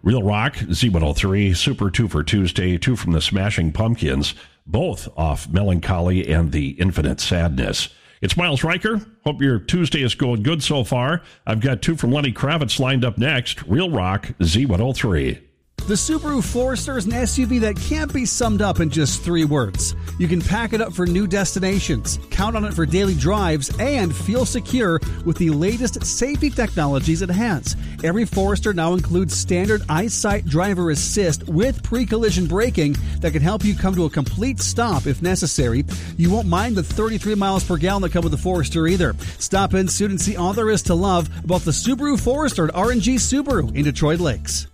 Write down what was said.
Real Rock, Z103, Super 2 for Tuesday, 2 from the Smashing Pumpkins, both off Melancholy and the Infinite Sadness. It's Miles Riker. Hope your Tuesday is going good so far. I've got 2 from Lenny Kravitz lined up next. Real Rock, Z103. The Subaru Forester is an SUV that can't be summed up in just 3 words. You can pack it up for new destinations, count on it for daily drives, and feel secure with the latest safety technologies it has. Every Forester now includes standard EyeSight driver assist with pre-collision braking that can help you come to a complete stop if necessary. You won't mind the 33 miles per gallon that come with the Forester either. Stop in soon and see all there is to love about the Subaru Forester at R&G Subaru in Detroit Lakes.